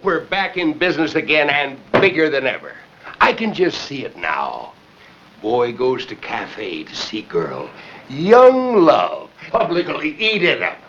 we're back in business again and bigger than ever. I can just see it now. Boy goes to cafe to see girl. Young love. Publicly eat it up.